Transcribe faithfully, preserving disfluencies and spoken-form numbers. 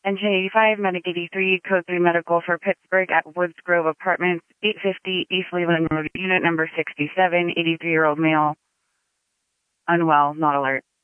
N J eighty-five, Medic eighty-three, Code three Medical for Pittsburgh at Woods Grove Apartments, eight fifty East Leland Road, Unit number sixty-seven, eighty-three-year-old male, unwell, not alert.